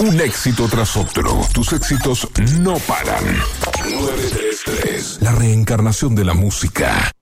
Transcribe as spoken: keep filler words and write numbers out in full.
Un éxito tras otro. Tus éxitos no paran. nueve tres tres. La reencarnación de la música.